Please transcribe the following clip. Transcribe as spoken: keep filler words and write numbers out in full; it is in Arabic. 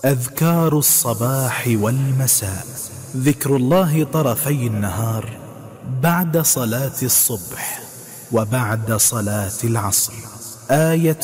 أذكار الصباح والمساء. ذكر الله طرفي النهار بعد صلاة الصبح وبعد صلاة العصر. آية